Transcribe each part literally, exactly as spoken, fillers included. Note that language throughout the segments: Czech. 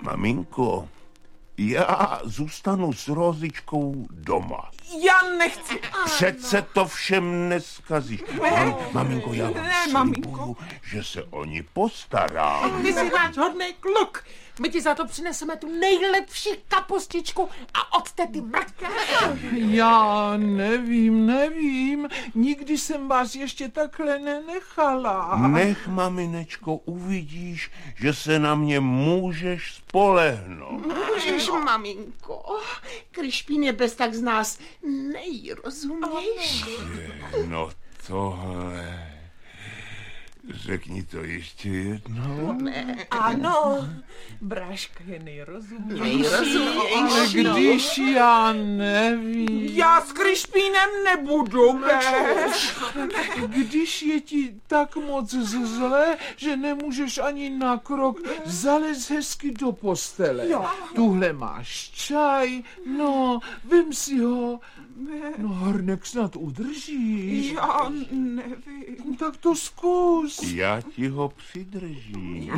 Maminko, já zůstanu s Rozičkou doma. Já nechci. Přece to všem neskazíš. Mam, maminko, já vám Ne, slibuju, maminko. že se o ní postarám. Ty jsi náš hodnej kluk. My ti za to přineseme tu nejlepší kapustičku a od tety mrtké. Já nevím, nevím. Nikdy jsem vás ještě takhle nenechala. Nech, maminečko, uvidíš, že se na mě můžeš spolehnout. Můžeš, maminko. Krišpín je bez tak z nás nejrozumější. No tohle... Řekni to ještě jednou. Ano, Bráška je nejrozumější. Nejrozumější. Ale když já nevím, Já s Krišpínem nebudu, be. když je ti tak moc zle, že nemůžeš ani na krok, zalez hezky do postele. Tuhle máš čaj, no, vem si ho. No, hrnek snad udržíš. Já nevím. Tak to zkus. Já ti ho přidržím.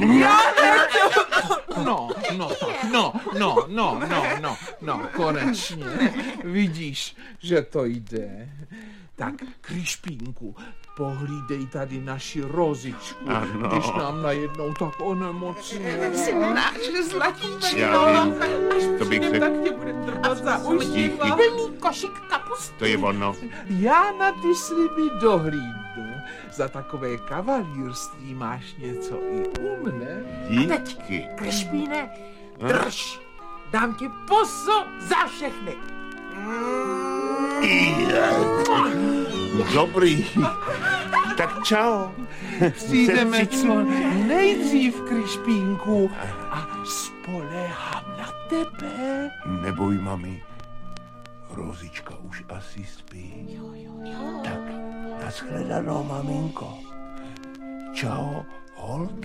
No, no, tak, no, no, no, no, no, no, konečně. Vidíš, že to jde. Tak, Krišpínku, pohlídej tady naši Rozičku, Ano. když nám najednou tak onemocně. Jsi náš zlatíček. Já vím, to bych Tak řekl. tě bude drbat za uši. Díky. Plný košík kapusty. To je ono. Já na ty sliby dohlídnu. Za takové kavalírství máš něco i u mne. Díky. Krišpíne, drž. Dám ti pusu za všechny. Dobrý. Tak čau. Přijdeme Se co nejdřív, Krišpínku, a spoléhám na tebe. Neboj, mami. Rozička už asi spí. Tak, nashledanou, maminko. Čau, holky.